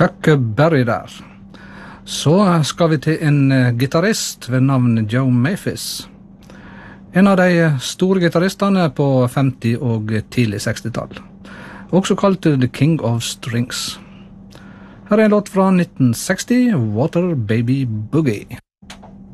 Chuck Berry der. Så skal vi til en gitarrist ved navn Joe Maphis. En av de store gitarristene på 50- og tidlig 60-tall. Også kalt The King of Strings. Her er en låt fra 1960, Water Baby Boogie.